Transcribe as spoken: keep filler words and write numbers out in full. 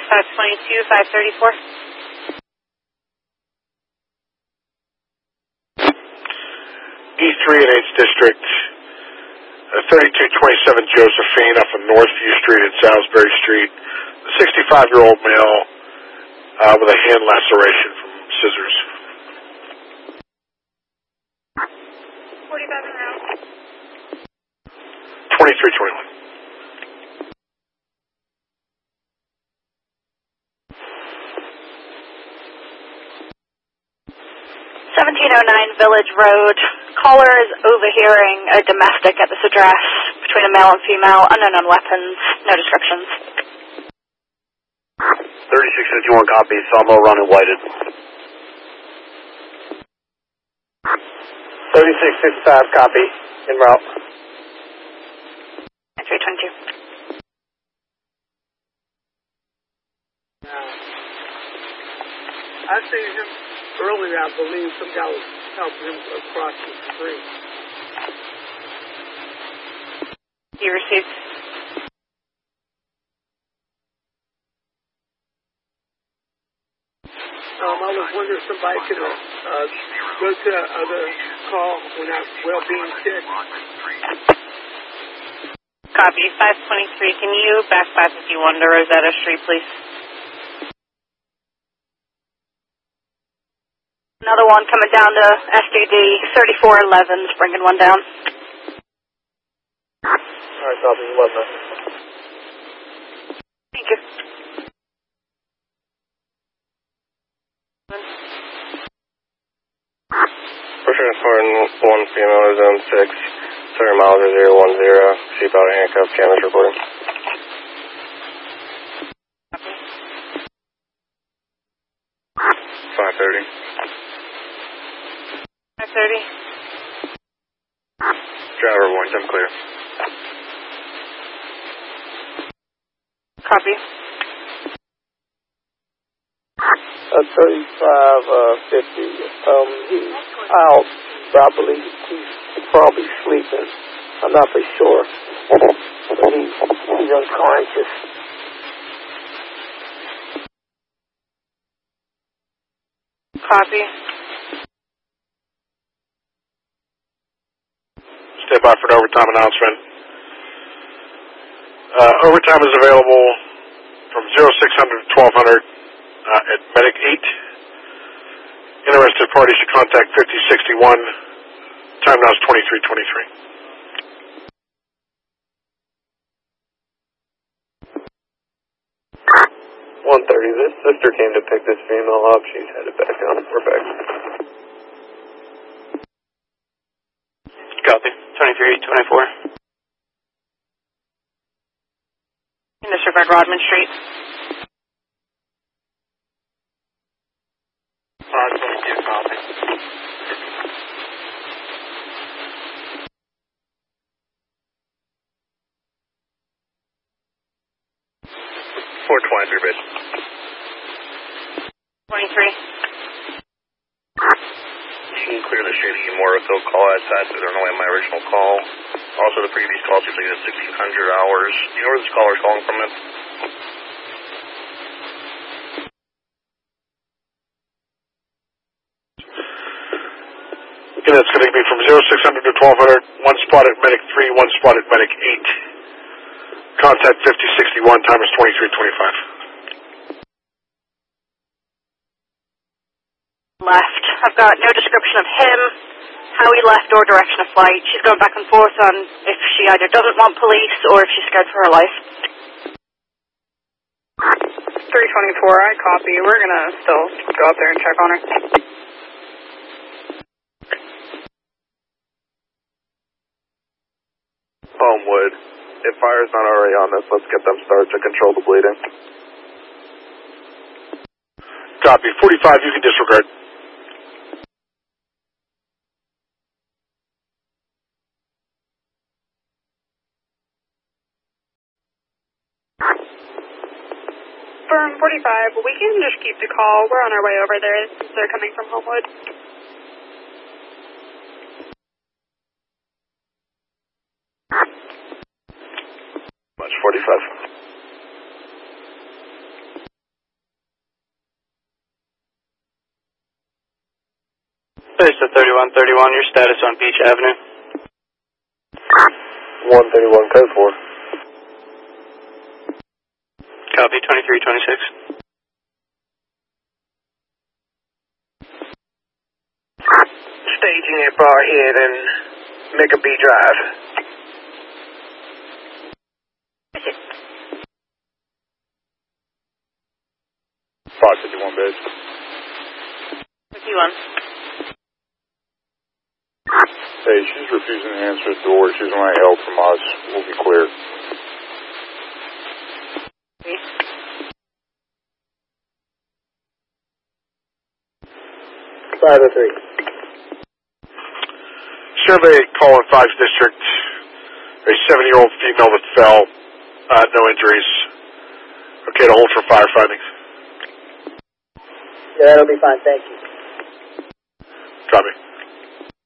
five twenty-two, five thirty-four. D three and eighth District, uh, thirty-two twenty-seven Josephine off of Northview Street and Salisbury Street. A sixty-five-year-old male uh, with a hand laceration from scissors. forty-five en route. twenty-three twenty-one. seventeen oh nine Village Road. Caller is overhearing a domestic at this address between a male and female, unknown on weapons, no descriptions. thirty-six fifty-one copy, Sawmill Run and Whited. thirty-six fifty-five copy, en route. three twenty-two. I seen him earlier, I believe. Some guy was helping him across the street. You received. Um, I was wondering if somebody could uh, go to the other call when that well being checked. Copy. five twenty-three. Can you back five fifty-one to Rosetta Street, please? Another one coming down to S D D. thirty-four eleven's bringing one down. Alright, copy, eleven. Thank you. We're transporting one female, zone six, thirty miles or zero one zero, seatbelt handcuff, cameras reporting. five thirty. five thirty. Driver one, I'm clear. Copy. Uh, thirty-five fifty. Um, he's out, but I believe he's probably sleeping. I'm not for sure. But he's, he's unconscious. Copy. Stay by for an overtime announcement. Uh, overtime is available from oh six hundred to twelve hundred uh, at Medic eight. Interested parties should contact fifty sixty-one. Time now is twenty-three twenty-three. one thirty, this sister came to pick this female up. She's headed back down. We're back. Copy. twenty-three twenty-four. In disregard Rodman Street. five twenty-two, copy. four twenty-three, bitch. twenty-three. You can clear the street to get more of a field call outside, so they're only on my original call. Also, the previous call seems like it's sixteen hundred hours. Do you know where this caller's calling from, man? And that's going to be from oh six hundred to twelve hundred, one spot at Medic three, one spot at Medic eight. Contact fifty sixty-one, time is twenty-three twenty-five. Left. I've got no description of him, how he left, or direction of flight. She's going back and forth on if she either doesn't want police or if she's scared for her life. three twenty-four, I copy. We're going to still go up there and check on her. Homewood. If fire's not already on this, let's get them started to control the bleeding. Copy. forty-five, you can disregard. Firm forty-five, we can just keep the call. We're on our way over there since they're coming from Homewood. Much forty-five. to thirty-one thirty-one, your status on Beach Avenue. one thirty-one, code four. Copy, twenty-three twenty-six. Staging at Barhead and Mega B Drive. five fifty-one base. fifty-one. Hey, she's refusing to answer the door. She doesn't want any help from us. We'll be clear. five oh three. Survey call in Fives District. A seven-year-old female that fell. Uh, no injuries. Okay to hold for firefighting. Yeah, that'll be fine. Thank you. Copy.